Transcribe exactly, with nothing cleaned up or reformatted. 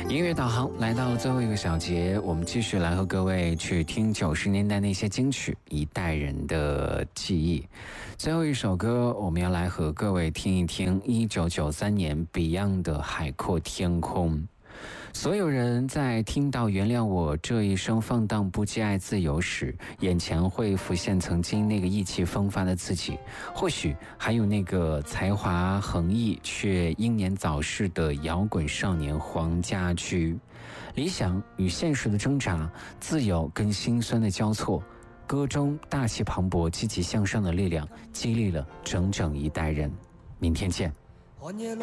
音乐导航来到了最后一个小节，我们继续来和各位去听九十年代那些金曲，一代人的记忆。最后一首歌，我们要来和各位听一听一九九三年 Beyond 的《海阔天空》。所有人在听到原谅我这一生放荡不羁爱自由时，眼前会浮现曾经那个意气风发的自己，或许还有那个才华横溢却英年早逝的摇滚少年黄家驹。理想与现实的挣扎，自由跟心酸的交错，歌中大气磅礴积极向上的力量激励了整整一代人。明天见。